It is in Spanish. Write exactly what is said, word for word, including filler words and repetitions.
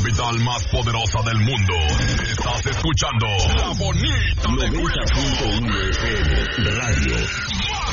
capital más poderosa del mundo. Estás escuchando La Bonita de noventa punto uno F M Radio.